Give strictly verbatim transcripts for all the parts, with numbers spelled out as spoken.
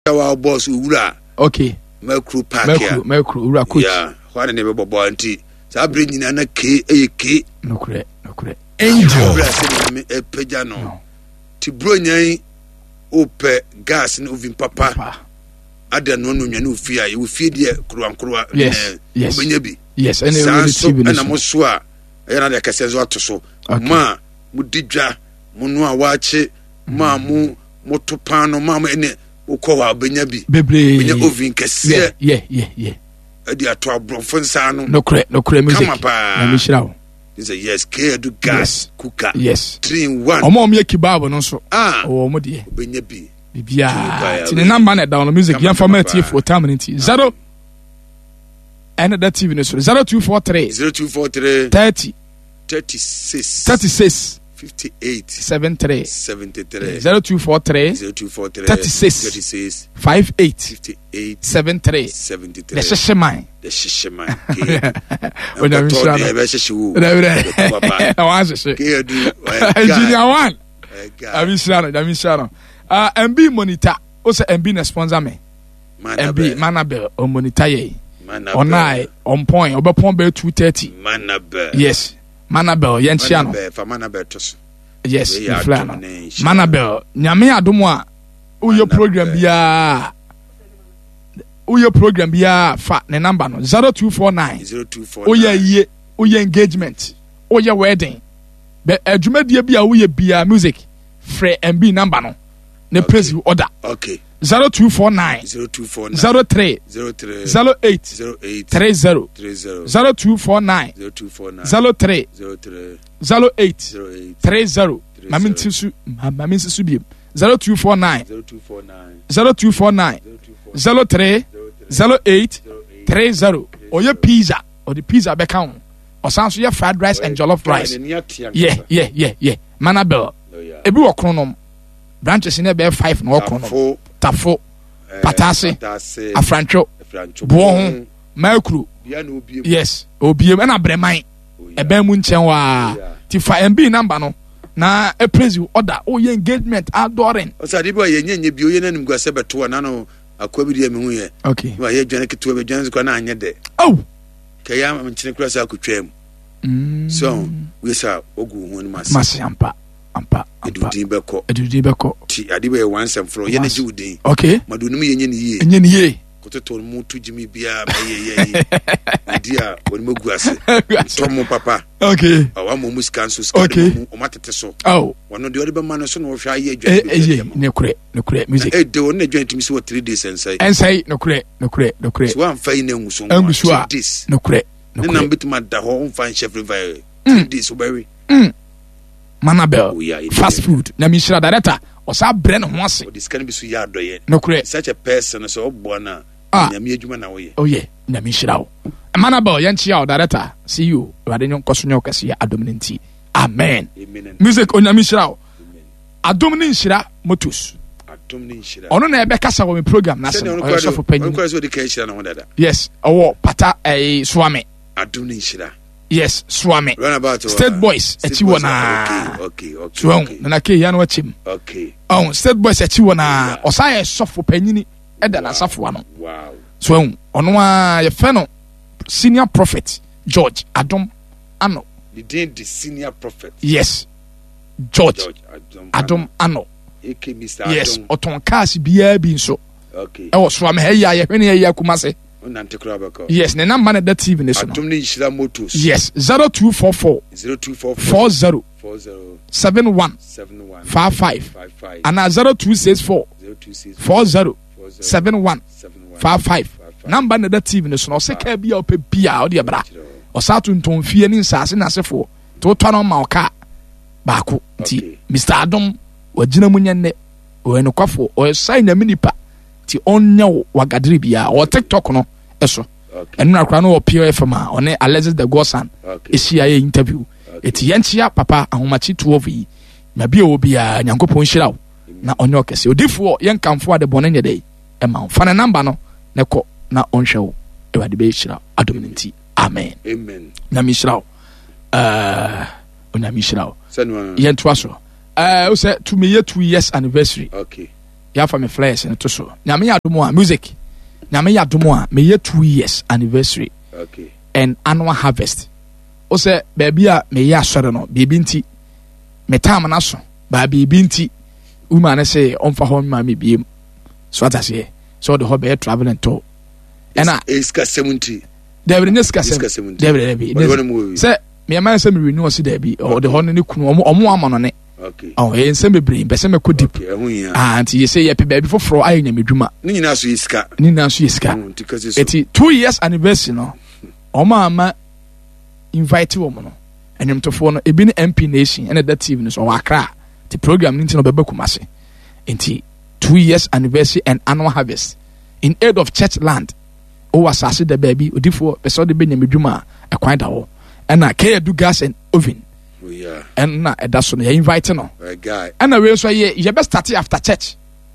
our boss ura okay Mercury Park Mercury Mercury ura coach yeah what a neighbor bobo anti so bring in an k a k no correct no correct angel e pejano ti bronyan ope gas no vim papa ada no no nwane ofia ye ofie de kruan kruwa obenya bi yes and relative na mo so a e na de kase zo atoso ma mu didwa mu no a waache ma mu motopano ma mu ene ukowa obenya bi benya ovin kase yeah yeah yeah yeah adi ato abrofo nsa no no correct no correct music na mi shirawo is a yes care do gas cooker yes three in one omo omo kebab no so ah o omo de obenya bi bibia ti the number na down music yan format for time ninety zero and that T V no so zero two four three zero two four three thirty thirty-six thirty-six fifty-eight seventy-three seventy-three zero two four three zero two four three thirty-six thirty-six fifty-eight fifty-eight seventy-three seventy-three the shesheman the shesheman onya misra no be sheshewu na wa sheshe ke do engineer one amisra no amisra no ah M B monitor o say M B na sponsor me M B Manabel o monitor ye Manabel on point obepon be two thirty Manabel yes Manabel yenchia no fa Manabel to so yes ifla Manabel nyame adomo a uyo program bia uyo program bia fa ne number no zero two four nine zero two four nine uyo ye uyo engagement uyo wedding be adwumadie bia uyo bia music free M B number no ne okay. Praise you order okay zero two four nine zero two four nine zero three zero three zero eight zero eight three zero three zero zero two four nine zero two four nine zero three zero three zero eight zero eight three zero mami ntisu mami ntisu bi zero two four nine zero two four nine zero two four nine zero three zero eight three zero oye pizza or the pizza be count or sounds your fried rice and jollof rice yeah yeah yeah yeah Manabel ebi wo kronom branches in be five no kronom tafo patase afrancho bohun makru yes obiem na breman ebe mu nchen wa ti fa M B number no na e praise you order o ye engagement adoring o sa di bo ye nyenye bi o ye nanim gwase beto na no akwa bi di me hu ye okay wa ye dwane keto be dwane kwa na anye de oh kaya mchine kura sa akutwam mm so we sa ogu hu ni mas mas ampa ampa edudin beko edudin beko ti ade be once and for ye na ji udin okay madunum ye nye ni ye nye ni ye kototo mu tujimi bia ba ye ye dia woni mogu ase tomo papa okay awa mo musika nso ska mo o matete so oh wono de ode be ma no so no wo hwa ye adwa eh ne kure ne kure music eh de woni adwa ntimi so three days ensai ensai ne kure ne kure ne kure so wan fa ina nguso nguso this ne kure ne na bitima da ho on fa chef river three days so very mm Manabel fast food na mi shira director o sa bre ne ho ase o diskan bi so ya adoye ne kure such a person so obo na nyame adwuma na wo ye oh yeah na mi shira o Manabel yanchi ya director see you wade nyon koso nyon kase ya adominanti amen music on nyame shira o adomni shira motus adomni shira ono na ebe kasa wo me program na se o so for panyin ko so de kai shira na ho dada yes owo pata eh swame adomni shira yes swame state boys echi wona okay okay so okay na ke ya no achim okay oh state boys echi wona osaye sofo panyini eda na safo ano wow so ono a ye fe no senior prophet George Adom Ano the den the senior prophet yes George, George Adom, Adom Ano aka Mister yes oton cars bia bi nso okay e wo swame he ya ye hwene ye ya kumase yes ne number na that T V ne so atom ni shira motos yes zero two four four zero two four four four zero four zero seven one seven one five five and zero two six four four zero seven one five five number na that T V ne so no se ka bia o pe bia o de bra o sa tunton fie ni nsase na sefo to to no ma o ka ba ko ti Mister Adom wagina munya ne o enkwafo o sai na minipa ti onnya wagadiri bia o TikTok no eso enu akra no o P O F ma one Alexis the Gosan esi aye interview eti yanchia papa ahomachi twelve yi na bia o bia nyankopon hirawo na onye okese odifo yenkamfo ade bone nye dey e ma fa na number no ne ko na onhwewo e wade be hira adominanti amen amen na mi hirawo eh onya mi hirawo senwa yentwa so eh o say to me two years anniversary okay ya fa me flyers no to so nyame ya domo a music nyame ya domo a me ye two years anniversary okay and annual harvest o se baby a me ye asore no bibi nti me time na so ba bibi nti woman na say on fa ho ma me biem so that say so the hobby traveling to and I iska seventy David Neska seventy David David say me man say me renew si David or the honey ne kunu omo omo ama no ne okay oh e nsem bebre be say me ko deep ah anti you say ye pe baby foforo aye nya medwuma ni nyina so iska ni na so iska eti two years anniversary no omo ama invite wo mo no enyemtofo no ebi ne M P Nation and that T V no so wakra the program ni no beba kumase enti two years anniversary and annual harvest in aid of church land o asase da baby odifo person de benya medwuma akwan da ho and na K do gas and oven oh yeah and na eda so no you invite no a guy and na we so ye you best start after church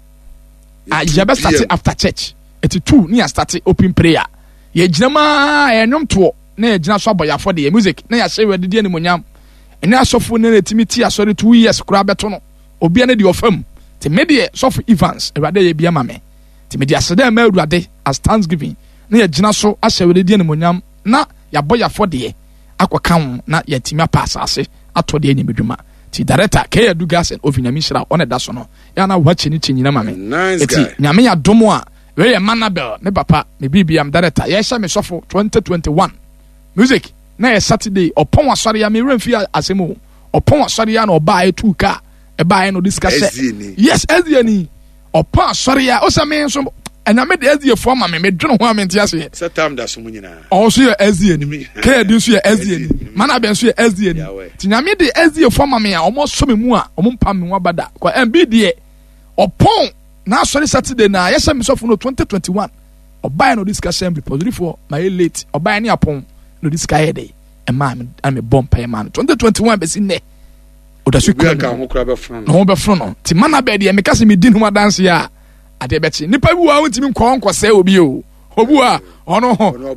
ah you best start after church eti two ni start open prayer ye ginama enwom to na ye gina so aboyafo de music na ya share de de animonyam ene asofo na timiti asori two years kura beto no obi na de ofam te medie sof Evans erade ye bia mame te medie aseda ma urade as Thanksgiving na ye gina so ashare de de animonyam na ya boyafo de akwakan na ya timia pass ase ato de anyimedwuma ti director K do gas and ovinami shira on da so no ya na wachi ni chinyina mame eti nyame ya domo a we ye manabel me papa me bibia am director ye sha me sofo twenty twenty-one music na ye Saturday opon asori ya me remfi asemu opon asori ya na oba e two ka e ba e no discuss yes eziani opon asori ya o sa me so and I made the Ezia for my me drum ho amenti ase set time da so munyina o so ye Ezia ni K do so ye Ezia ni mana be so ye Ezia ni ti nya me de Ezia for my me a omo so me mu a omo pam me wabada kwa M B de opon na sorry Saturday na yesa me so for no twenty twenty-one obai no discussion be positive for my late obai ni apon no discuss dey e ma am me bomb pay man twenty twenty-one be sin ne o da so kura ka ho kura be front no ho be front no ti mana be de me ka se me din ho dance ya ade bechi nipa bi wa untimi nkọ nkọ se obi o obu a ono ho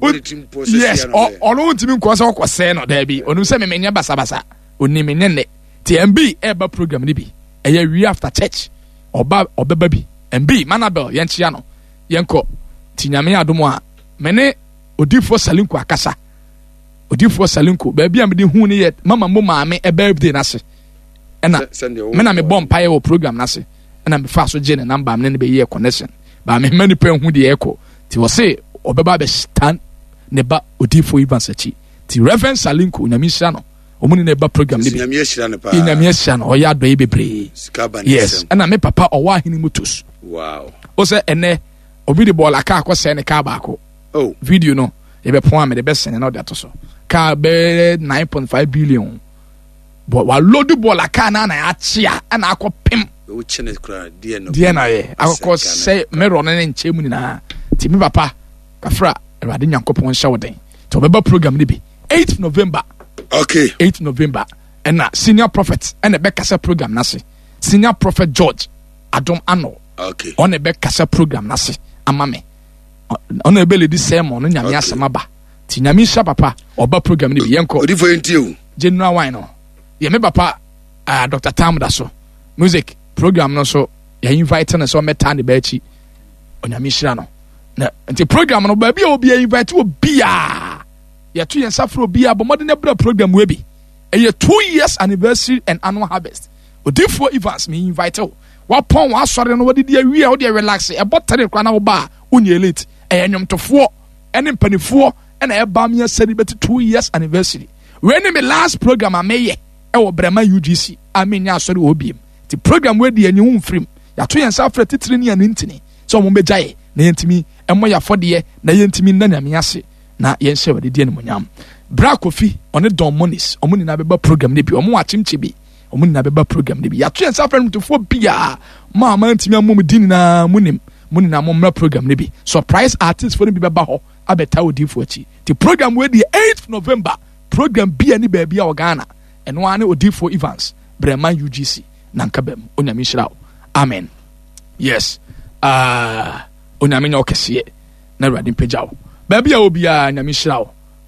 yes ono untimi nkọ se okọ se no da bi onu se memenya basa basa oni me nene ti M B eba program ni bi eye we after church oba obeba bi M B manabel ye nchia no ye nkọ ti nyame adomo a mene odifo salinko akasa odifo salinko ba bi am de hu ni ye mama mo maame e birthday na se ena me na me bomb paye o program na se na me fa so gene number am ne be ye connection ba me mani pen hu de eko ti wo se obeba be stand ne ba odifo Evans achi ti Reverend Salinko nyame hia no omuni ne ba program ne bi nyame hia ne pa nyame hia no o ya do e bebre yes na me papa o wa hini motos wow o se ene obi de ball aka akose ne ka ba ko oh video no e be pon am de be sene na o de to so ka be nine point five billion but wa load ball aka na na achia na akopem o chene kra die no die na ye akọ say me ro na nche mu ni na ti me papa kafra Awurade Nyankopon hye woden to beba program ni bi eighth November okay eighth November and na senior prophet and the Bekasa program na se senior prophet George Adom Ano okay on the Bekasa program na se amame on the belly this sermon no nyame asema ba ti nyame hye papa oba program ni bi yenko odifo entiu general wine no ye me papa uh, Doctor Tam da so music program no so ya invite na so meta ne ba chi onyame hira no na nti program no ba bia obi invite obi a ya tu yen safro obi a bomode na bra program we bi e two years anniversary and annual harvest odifo Evans me invite o wa pon wa sore no wodi dia wi a wodi relax e botare kwa na wo ba unye elite e enwomtofo ene mpanifo ena e ba me celebrate two years anniversary when me last program ameye e wo Brema U G C amenya sore obi the program we di enyi humfrim ya to yen safra titiri ni anintini so mo bejaye na yentimi emo ya fode na yentimi na nyame ase na yen hye wade di animonyam bra kofi one Don Monis omuni na beba program ne bi omo achimche bi omuni na beba program ne bi ya to yen safra mtofo bia ma ma ntimi amom di na munim muni na momra program ne bi surprise artist for bi beba ho abeta odifo achi the program we di eighth November program bia ni ba bia o Ghana eno ane odifo Evans Brema U G C nankabem onyame hira amen yes ah uh, onyame nya okese na Awurade mpagyaw ba bia obi a nyame hira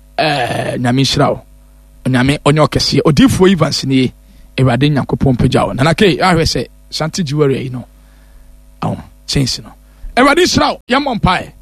eh nyame hira onyame onya okese odifo Evans ni Awurade Nyankopɔn mpagyaw na na ke ahwe se Shanti Jewelry no aw change no Ewurade hyira wo yɛmmɔ mpae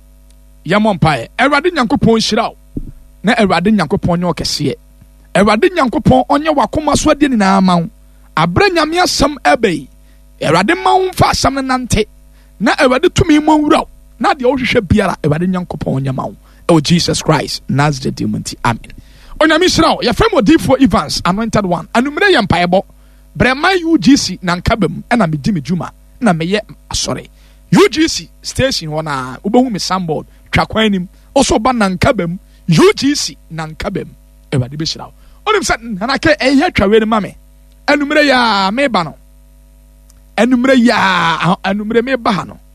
yɛmmɔ mpae Ewurade Nyankopɔn hyira wo na Ewurade Nyankopɔn nyɛ ɔkɛseɛ Ewurade Nyankopɔn ɔnyɛ wakoma so ade nyinaa ma wo abrɛ Nyame asɛm ɛbɛyi Ewurade ma wo mfa asɛm no nante na Ewurade tumi ma wura wo na deɛ wohwehwɛ biara Ewurade Nyankopɔn ɔnyɛ ma wo ɛwɔ Jesus Christ Nazareth dimunti amen onyame hyira wo yɛfrɛ mo Odifo Evans anointed one anumere yɛ mpaebɔ brɛma U G C na nkabam ɛna medi me dwuma na meyɛ asɔre U G C station hɔ na wobɛhu me soundboard twa kwan nim ɔso ba na nkabam U G C na nkabam Ewurade bɛhyira wo onim sɛ nanaka ɛyɛ twawe ne ma me anumere yɛ meba no anumere yɛ anumere meba ha no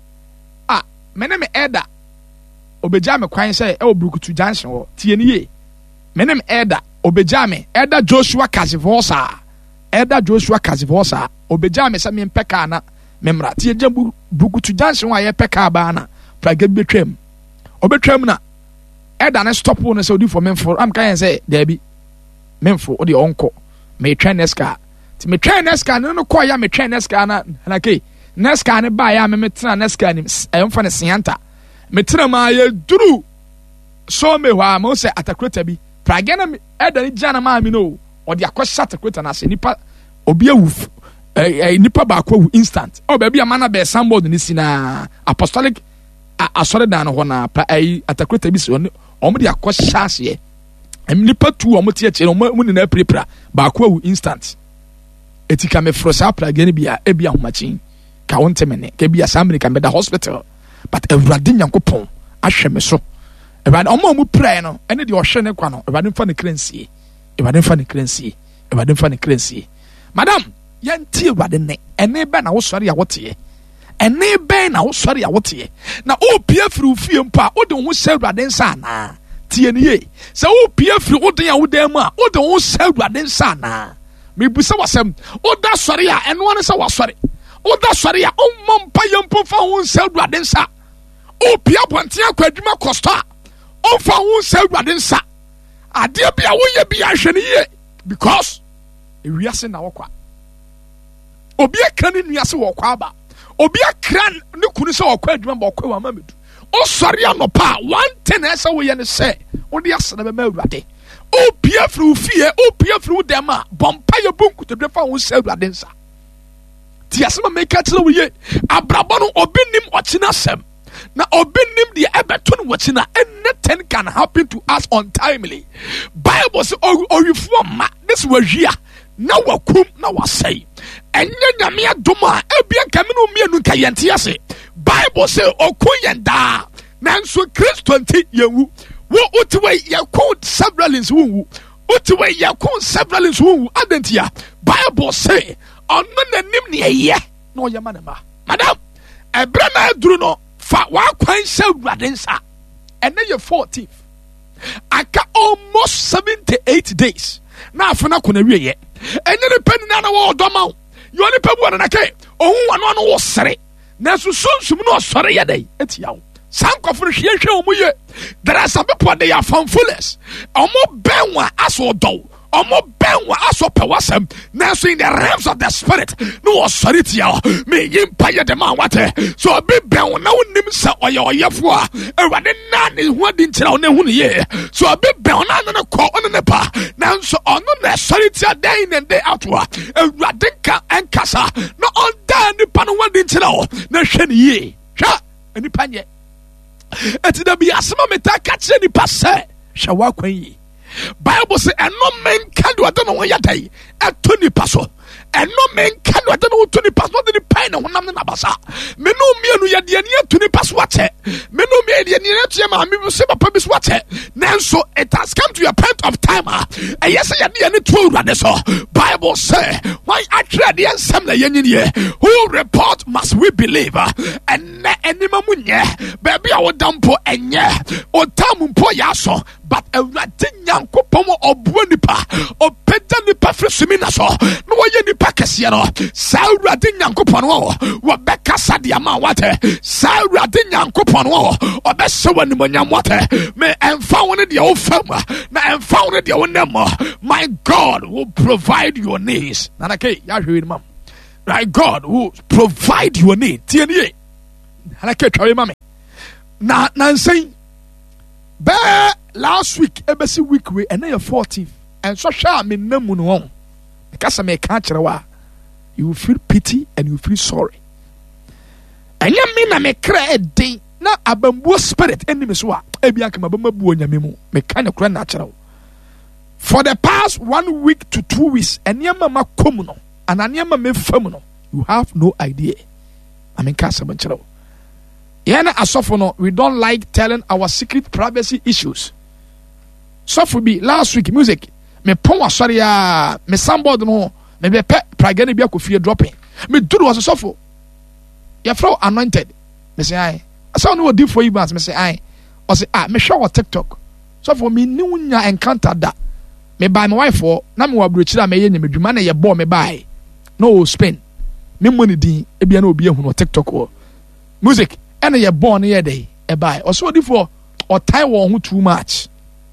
ah mene me ɛda obegya me kwan sɛ ɛwɔ Brukutu junction hɔ tie ne ye mene me ɛda obegya me ɛda Joshua Kazivosa ɛda Joshua Kazivosa obegya me sɛ me mpɛ kaa na memra tie gya Brukutu junction hɔ a yɛpɛ kaa baa na praga bi betwam obetwam na ɛda ne stop no sɛ odi for memfo am kan sɛ daabi memfo odi onko me twɛn neska ti me twɛn neska no no kɔ ya me twɛn neska na na ke neska ne ba ya me metena neska ni ɛmfa ne sianta metena ma ye duru so me hwa mo sɛ atakrota bi praga na ɛda ne gya na ma mi no odi akɔhyɛ atakrota na sɛ nipa obi awu eh nipa ba akɔ wu instant o ba bia mana be somebody ni sina apostolic asɔre dan no hɔ na atakrota bi sɛ ɔmo de akɔhyɛ aseɛ nipa tu ɔmo te akyɛ ɔmo mu nyina prepra ba akɔ wu instant etika me fro sa praga ne bia e bia homakyin ka wonte me ne ka bia samre ka meda hospital but Ewurade Nyankopɔn ahwɛ me so Ewurade ɔmo mu prae no ɛne de ɔhwɛ ne kwa no Ewurade mfa ne kransie Ewurade mfa ne kransie Ewurade mfa ne kransie madam yɛntie Ewurade ne ɛne bɛ na wo sɔre a woteɛ ɛne bɛ na wo sɔre a woteɛ na o pie firi fie mpo a wo de wo sɛ Ewurade nsa na tie ne ye sɛ wo pie firi wo den a wo dan mu a wo de wo sɛ Ewurade nsa na me bu sɛ wasɛm wo da sɔre a ɛno ne sɛ wasɔre wo da sɔre a ɔmmɔ mpa yɛmpo fa wo sɛ Ewurade nsa o pie abɔnten akɔ adwuma kɔstɔ a ɔmfa wo sɛ Ewurade nsa adeɛ bi a woyɛ bi ahwɛ ne yie because ewiase na wɔkwa obi akra ne nuase wɔkwa aba obi akra ne kunu sɛ wɔkwa adwuma ba wɔkwa wa mamedu o sɔre anɔpa one ten ɛsɛ woyɛ ne sɛ wode asena bɛma Ewurade o pie firi fie o pie firi dem a bompa ye bunku te fa wo sɛ Ewurade nsa ti asema meka kyerɛ wo ye abrabɔ no obi nim ɔkyena sɛm na obi nim de ɛbɛto no wɔkyena anything can happen to us untimely Bible say ɔwifo ma this wahia na wakum na wasɛe ɛnyɛ nyame adom a ebia kame no mienu nka yɛnte ase Bible say ɔko yɛn daa nanso Kristo nti yɛwu wo utiwe yakun several is wu utiwe yakun several is wu adentia Bible say ono nanim ne ye no ye manama madam ebra na aduru no fa wa kwan sɛ Ewurade nsa ene ye fourteenth aka almost seventy-eight days na afuna kona wiye enye ne pani na na wo doma yo ne pabu na kai ohun wano no wo sere na so sunsum no sɔre ye dai etia wo sankofo hwe hwe omo ye there are some people they are fanfullers omo benwa aso do omo benwa aso pewasem na so in the realms of the spirit no osori tia me yimpa ye de man wate so be ben na wonim se oye oyefo a Ewurade na ne ho adi nkyira wo na hu ne ye so be ben na na ko on ne pa na so ono na sori tia day in and day out wa Ewurade ka enkasa no on da ni pa no wadi nkyira wo na hwe ne ye hwa ani panye eti da bi asema meta ka kire ni pa sɛ hwa wa kwan yi Bible say eno men kadu ade no ya dai eto ni pa so eno men kadu ade no to ni pa so de ni pai na honam na basa me no mienu ya de ani eto ni pa so ate me no me de ani eto ya ma me se papa bi so ate nanso it has come to a point of time ah yes ya de ani to Ewurade so Bible say why atre de ensem na yenyinie who report must we believe and enima munye baby a wodampo enye otam mpo ya so but Ewurade Nyankopɔn obuo nipa opeda nipa frisumi na so no woye nipa kɛseɛ no sa Ewurade Nyankopɔn wo wo bɛkasa de ama wate sa Ewurade Nyankopɔn wo ɔbɛhyɛ w'animonyam wate me ɛmfa wo ne deɛ wo fam na ɛmfa wo ne deɛ wo nam my God will provide your needs nanake ya hwɛ ni mam Right, God will provide your need. T N A. Like a try, mommy. Na Nancy. Bear last week, embassy week we and then fourteenth. And so shall me no moon. Because I may catch a you will feel pity and you feel sorry. And you mean I may cry a day. Na abambu spirit enemy so ebianka mabamabu onyamemu me kind of natural. For the past one week to two weeks, enyama makom no, and enyama me fam no, you have no idea. I mean, kasabanchero. Yana asofo no, we don't like telling our secret privacy issues. So for me, last week music, me pon wa sorry ya, me somebody no, me be pe pragani bi akofie dropping. Me duru was asofo. Ya flow anointed. Me say I. So no do for you but me say I. I say ah, me show on TikTok. So for me new nya encounter that. Me buy my wife for na me wa brochira me ye nya medwuma na ye bo me buy no spend me money din e bia na obi ehunu TikTok wo music e na ye bo na ye dey e buy o so di for o tie wo ho too much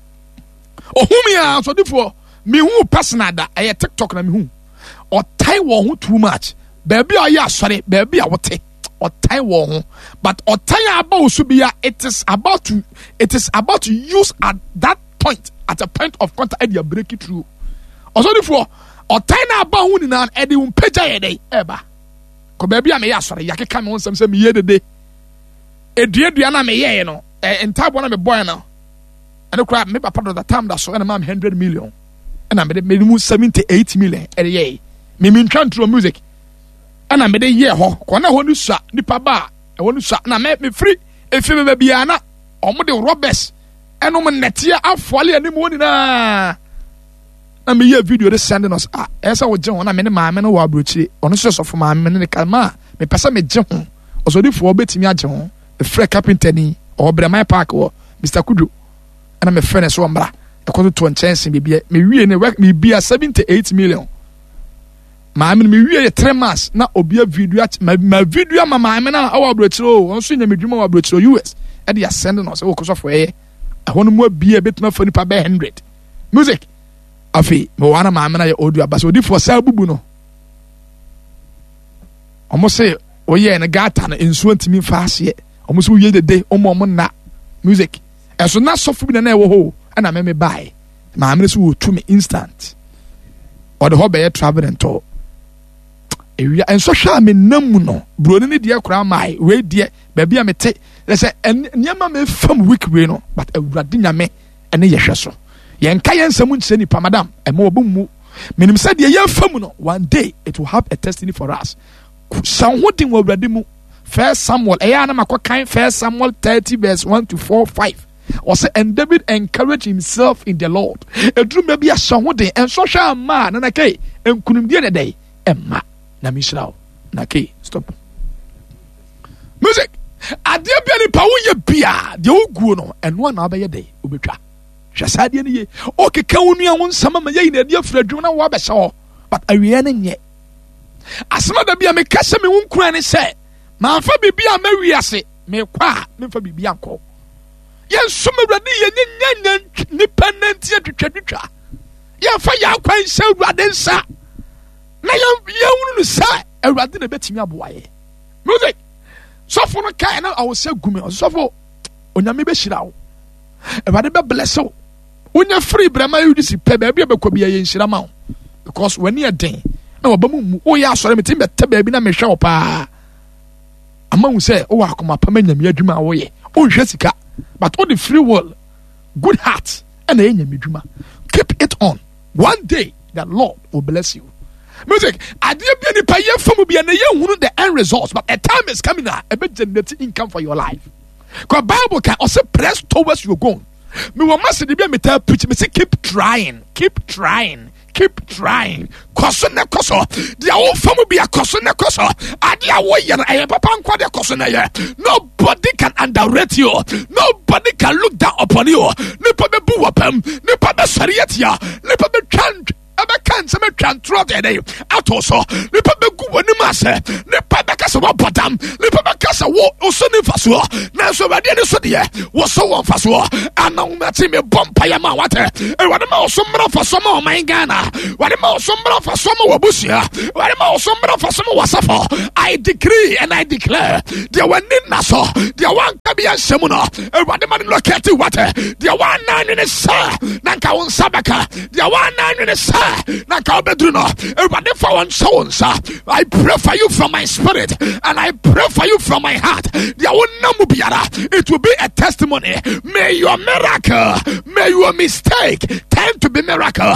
o hu me a so di for me hu personal da e TikTok na me hu o tie wo ho too much baby o ya sorry baby a wote o tie wo ho but o tie about so bia it is about to it is about to use at that point at a point of contact and you break it through. Also therefore, or time about who na edi un peja ye day eba. Ko baby am ya sorry ya keka me won sam sam ye de de. Eduadua na me ye no. Eh entabo na me boy na. And cry me papa do the time that so na ma one hundred million. And I made me seventy-eight million e ye. Me me twan through music. And I made ye ho. Ko na ho nu sua nipa ba. E ho nu sua na me me free. E fi me bia na omo de robbers. And on netia afwale ani mo ni na na me ye video de send us ah esa wo je ho na me ne maame no wa brochire ono so so fo maame ne kama me pesa me je ho osodifo obetimi age ho the free carpenter ni o Bremai Park wo Mister Kudu and me friend so mbra e ko to chance bibia me wie ne work me bia seventy-eight million maame me wie three months na obia video ma video ma maame na wa brochire o onso nya medwuma wa brochire U S e dey send us o ko so fo e I want to be a bit more funny per hundred. Music. Afi, me wana ma amena ye audio abaso di for sell bubu no. Omo say o ye na gata na enso ntimi faase ye. Omo so ye de de omo omo na music. Eso na sofu bi na na wo ho na me me buy. Ma amena so wo to me instant. Or the hobby travel and tour. Ewia enso hwa me nam no. Bro ni de akura mai we de baby a me te. They say nyama me fam week we no but awurade nyame ene ye hwe so yen ka yen samu nche ni pa madam e mo obumu minim say de ye fam no one day it will have a destiny for us san hodin wo awurade mu First Samuel e ya na makokan First Samuel thirty verse one to four five or say and David encouraged himself in the Lord edru ma bia san hodin enso hwa ma na na kai enkunum de dey emma na misrawo na kai stop music. Adia bia ni pa wo ye bia de oguo no eno na obeye dey obetwa hwasade ni ye o keka wonu a won sama ma ye na de afradwum na wo abehye ho but awie na nye asema da bia me kase me won kura ni se ma fa bibia ma wiase me kwa me fa bibia nko ye nsum awrade ye nyanya ni penanti atwatwa ye fa ya kwan se awrade nsa na ye ye wonu no sa awrade na betimi aboaye music. So for no kind I will say gume so for onyame be hira wo everybody be bless wo onya free Bremai you dis pe baby be kwa bia ye hira ma wo because when you den na obamu wo ya asore metim be te baby na me hwe wo pa ama hu say wo akoma pa manyame adwuma wo ye o hwe sika but all the free will good heart and e nyame adwuma keep it on one day the Lord will bless you. Music, I didn't be any pay from be and you the end results, but a time is coming now, a bit generating income for your life. Because Bible can also press towards your goal. Me will must be me tell preach me say keep trying, keep trying, keep trying. Koso ne koso, the old family be a koso ne koso. Adia way and I papa nkwa de koso na ye. Nobody can underrate you. Nobody can look down upon you. Nipa be bu wapem, nipa be sariat ya, nipa be change. can some control the day out also the public when you must the public as a bottom the public as a war also in Fasua now so by the end of the year was so on Fasua and now that's him a bomb payama water and what about some for some of my Ghana what about some for some of Wabusia what about some for some Wasafa I decree and I declare there were Ninaso there one Kabian Semuna and what the man look at water there one nine in the sir Nanka on Sabaka there one nine in the sir Nanka Bedruno and what the for one so sir I pray for you from my spirit and I pray for you from my heart there will no biara it will be a testimony may your miracle may your mistake tend to be miracle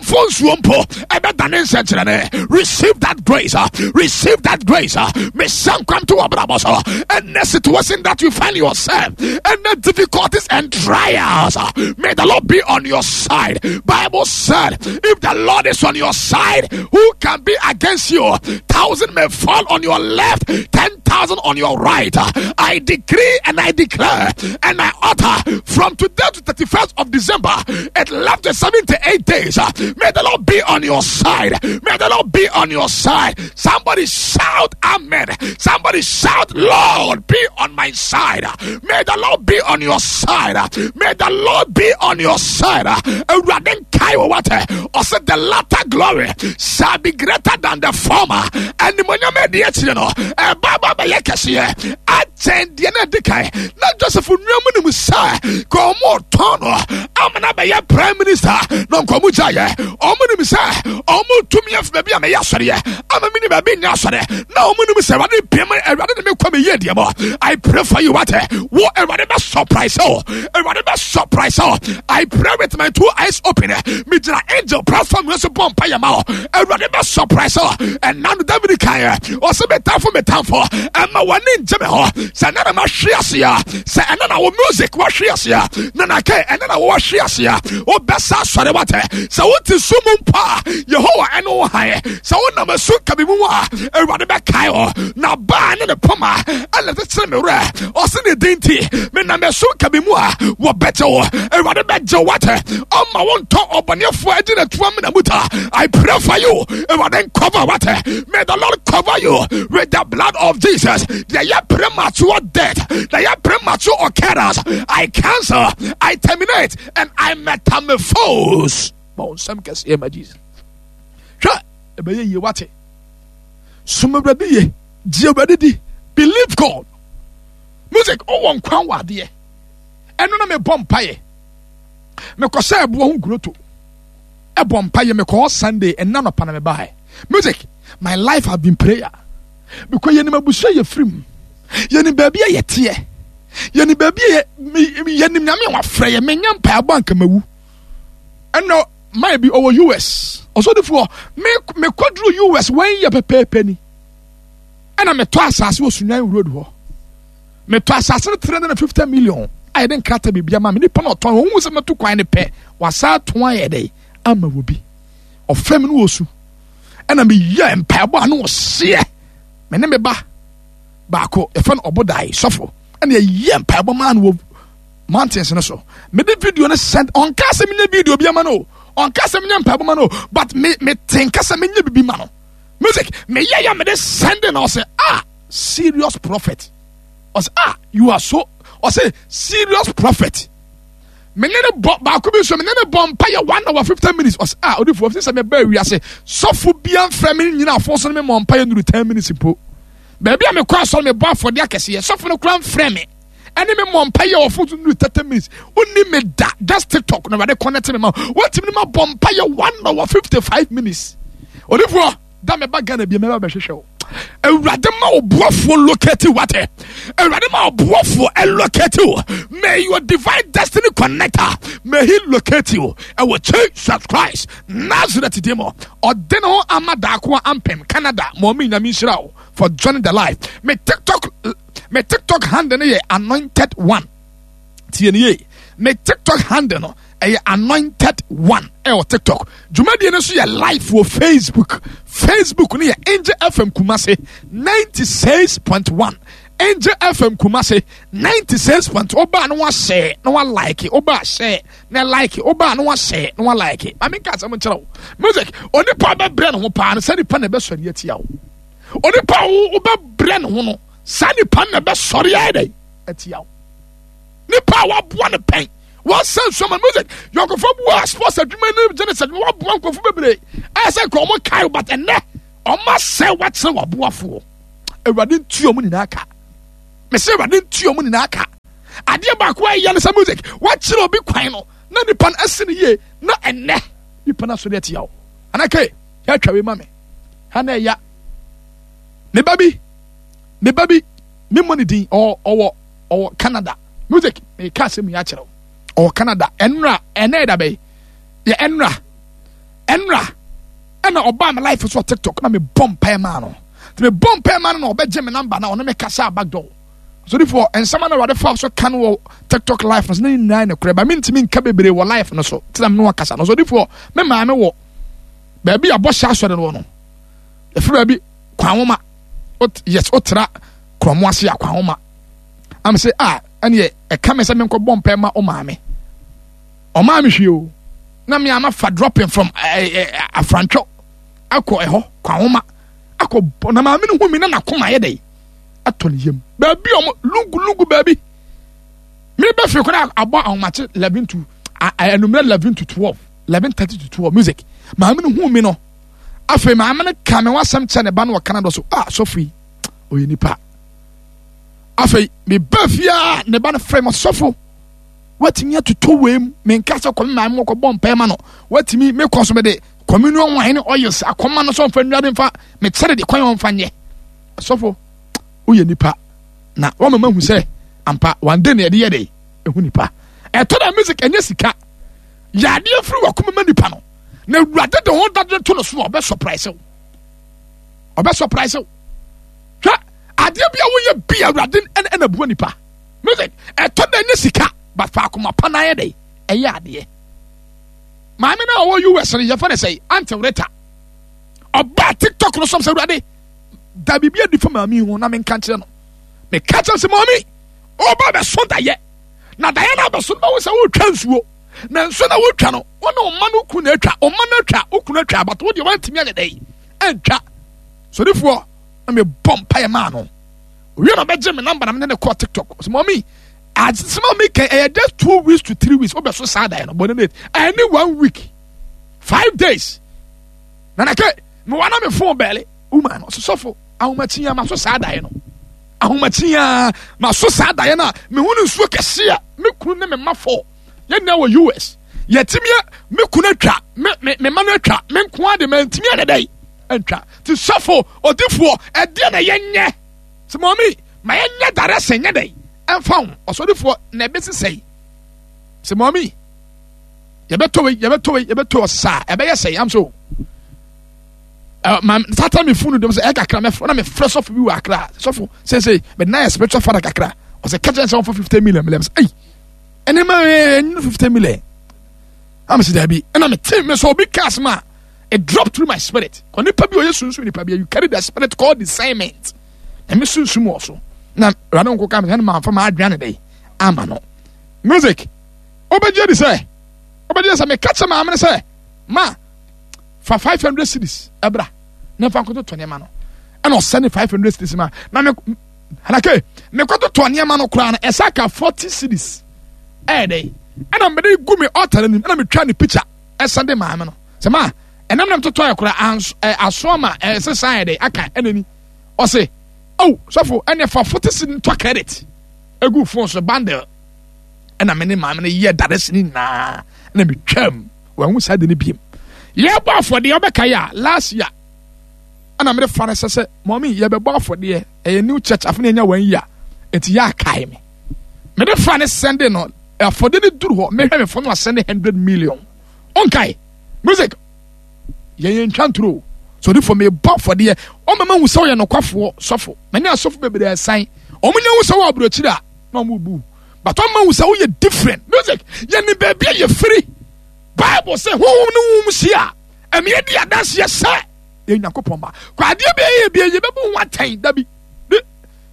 receive that grace receive that grace may some come to Abraham and the situation that you find yourself and the difficulties and trials may the Lord be on your side. Bible said if the Lord is on your side who can be against you? Thousand may fall on your left, ten thousand on your right. I decree and I declare and I utter from today to thirty-first of December it left the seventy-eight days. May the Lord be on your side. May the Lord be on your side. Somebody shout amen. Somebody shout Lord be on my side. May the Lord be on your side. May the Lord be on your side. Or said the latter glory shall be greater than the former. And the money made the eternal. And Baba Bayakasia. I attend the Nedicai. Not just for Roman Messiah. Come more tono. I'm not a prime minister. Non Komujaya. Omun Messiah. Omu to me of maybe I'm a Yasari. I'm a minimum being Yasari. No Munimisa. I didn't pay my rather than come a year, dear. I pray for you. What? What a surprise. Oh, a surprise. Oh, I pray with my two eyes open. Midra angel platform was a bomb payamo. A rather surprise. Oh, and now the David Kaya. Or some better for me town for. And my one in Jamaho. Sanana Mashiasia. Sanana music was Shiasia. Nanake and then I was Shiasia. Oh, Bessa Sarawate. So what is Sumumpa? Yehovah and Ohio. So what number Suka Bimua? A rather back Kyle. Now ban in the Puma. I let it send me rare. Or send it dainty. Mename Suka Bimua. What better? A rather better water. Oh, my one talk up on your foot. Didn't one minute. I pray for you. And then cover water. May the Lord cover you with the blood of Jesus. They are premature death. They are premature occurrence. I cancel. I terminate. And I metamorphose. Some can say, my Jesus. Believe God. Music. Oh, one crown. Dear. And no me bomb pie. Me kosa ebu hu groto. E bomb pie me call Sunday and none upon me buy. Music. My life have been prayer. Because you never bush your free. You need baby a tear. You need baby you need me wa frey me nyam pa bank mewu. And no might be over U S. Also the for me me quadru U S when you pay penny. And I'm a to asase wo sunan road ho. Me to asase three hundred fifty million. I didn't cut a baby mammy nippon or ton who was a to quine a pair. Was out twice a day. I'm a would of feminine wosu. And I'm a young pabo no see. My name is Ba Bako, a fan of Bodai, suffer. And a young pabo man with mountains and so. Me the video sent on Casamina video be a mano. On Casamina pabomano, but me me think Casamina be mano. Music, me ya me sending or say, ah, serious prophet. Or say, ah, you are so, or say, serious prophet. Menene Bakubi so menene bompire one hour fifteen minutes. Or say, ah, odi for this me bury I say, suffer bian frame ni na force me bompire no ten minutes po. Baby me cross on me bar for the akese, suffer no crown frame. Any me bompire of food no thirty minutes. Only me da just TikTok no dey connect me ma. What me ma bompire one hour fifty-five minutes. Odi for that me bag Ghana be me ba hwehwe. Erade ma obuafo locate what? Erade ma obuafo locate you. May your divine destiny connector may he locate you. I will change Jesus Christ. Nazareth demo. Ordeno amadakwa ampem Canada. Momi na mishrao for joining the life. Me TikTok me TikTok handle ye anointed one. T N A. Me TikTok handle a anointed one. Or TikTok. Jumadi no so your life for Facebook. Facebook ni Angel F M Kumase ninety-six point one. Angel F M Kumase ninety-six point oba no wa share no wa like it oba share na like it oba no wa share no wa like it I mean ka say mo kire wo music oni pa be bre no ho pa no sani pa na be sori atia wo oni pa wo be bre no ho no sani pa na be sori ai atia wo ni pa wa boa ne pen wa san so man music you go for boa sports adwuma ni genesis wa boa ko fu bebre I say ko mo kai but enne o ma say what say wa boa fu Ewurade ntuo mu nyina aka. Me say Ewurade ntuo mu nyina aka. Ade ba ko ayi na sa music. Wa kire obi kwan no. Na nipa na asene ye na enne. Nipa na so de tia wo. Anake, ya twawe ma me. Ha na ya. Me baby. Me baby. Me money din or or or Canada. Music. Me ka se me ya kire wo. Or Canada. Enra, ene da be. Ya enra. Enra. Ena oba my life so TikTok na me bomb pay man no. Me bomb pay man no obeje me number na ono me kasa back door. So therefore and someone na fa so kan wo TikTok life no na nine na kure ba me ntimi nka bebre wo life no so tiam no kasa no so therefore me ma me wo ba bi abo sha so de no no e fi ba bi kwanwoma yes otra kromo ase akwanwoma am say ah ene e ka me say me nko bomb pay ma o ma me o ma me hwe o na me ama fa dropping from afrancho akọ eho kwanwoma akọ na ma me no hu me na nakoma ye dey atoliyem baby om lungu lungu baby me be fe ko na abo ahomate eleven to anumere eleven to twelve eleven thirty to twelve music ma me no hu me no afa ma me no ka me wasam che ne ba no Canada so ah so free oye nipa afa me ba fia ne ba no frame sofo watimi atoto wem me nka se ko me ma mo ko bom pe ma no watimi me ko so me de communion wine oils akoma no so mfa nnuade mfa me tsere de kwan mfa nye sofo oye nipa na wo mama hu se ampa one day na ye de ye de ehu nipa e to da music enye sika ya de afru wakoma ma nipa no na urade de ho dade to no so obe surprise wo obe surprise wo hwa ade bia wo ye bia urade en na bu nipa music e to da enye sika but fa akoma pa na ye de e ya ade maame na wo U S ye fa ne say until later oba TikTok no som se urade da bibia di fa maami hu na me nka kire no me ka kire se maami oba be so da ye na da ye na be so ba wo se wo twa nsuo na nsuo na wo twa no wo na o ma no ku na atwa o ma na atwa o ku na atwa but wo de wan timi age dai antwa so defo na me bom pa ye ma no we na be je me number na me ne call TikTok so maami as maami can eh just two weeks to three weeks oba so sa da ye no but any one week five days na na ke me wana me phone belly woman so sofo ahomatia ma so sa dae no ahomatia ma so sa dae na me hunu nsuo kese a me kunu ne me mafo ye na wo U S ye timia me kunu atwa me me ma no atwa me nko ade ma timia de dai atwa ti sofo odifo e de na ye nye se momi ma ye nye dare se nye dai emfa osodifo na be sesei se momi ye beto we ye beto we ye beto sa e be ye sei am so Uh, my tata me phone dem say e kakra me na me fresh off we akra so say say but na spiritual father kakra o say catch them for fifty million me say ay ene ma fifty million am say that be and am team me so big cast ma it dropped through my spirit kon ni pa bi o yesu nsu ni pa bi you carry the spirit called discernment and me sunsu mo so na rano nko ka me na ma fa ma adwane dey ama no music obeje di say obeje say me catch ma am say ma for five hundred cities ebra na fa nkoto tone ma no and o send five hundred cities ma na me hanake me koto tone ma no kura na esaka forty cities eh dey and me dey gu me altar ni na me twa ni picture e send ma ma no se ma enam nam to to kura aso ma e se san dey aka enani o se oh so and for forty cities to credit egu phone so bundle and am ni ma me ye direct ni na na me twam wa hu sa de ni biem ye bo for the obekaya last year ana me fa na sese mommy ye be bo for the e new church afuna nya one year enti ya kai me me de fa na send no for the duru ho me hwe me for no send one hundred million onkai music ye ye ntwantro so the for me bo for the o mama hu se wo ye no kwafo sofo me na sofo be be dey san o munya hu se wo abrochira na mo bu but o mama hu se wo ye different music ye ni baby ye free Bible say who no wum sia em ye dia dance ye say ye Yakopon ba kwa de be ye be ye be bu waten da bi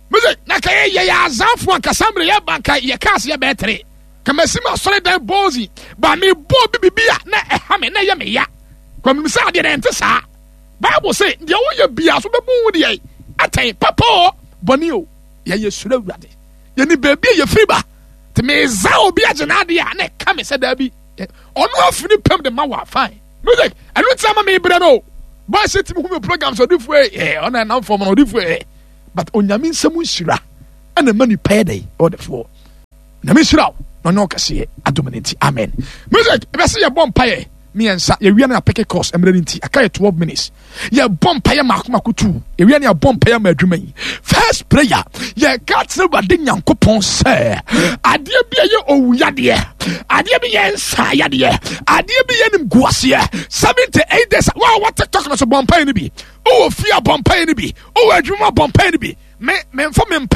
music na ka ye ya azanfo ankasambre ye banka ye cars ye betre kamasima sore dan bozi ba me bo bibia na eha me na ye me ya kwam sa de ente sa Bible say de wo ye bia so bebu wo de atai papa boni o ye ye sura wurade ye ni baby ye friba te me za obi agena de ya na ka me se da bi ono afini pem de ma wa fine music anu tsama me bre no ba se timi hu me program so difu eh ona na form no difu eh but onyame nsemu nhira ana mani payday or the floor na me nhira no no kase adominate amen music e se ye bom paye me ensa ye wi na peke course emre nti aka twelve minutes ye bom paye makoma kutu ye wi na bom paye ma adwuma yi first prayer ye katse bade nyankopon se ade bi ye owuyade ade bi ye nsa yade ade bi ye nim guase seventy-eight days wow what TikTok no so bom paye ni bi o fi a bom paye ni bi o adwuma bom paye ni bi me me mfo me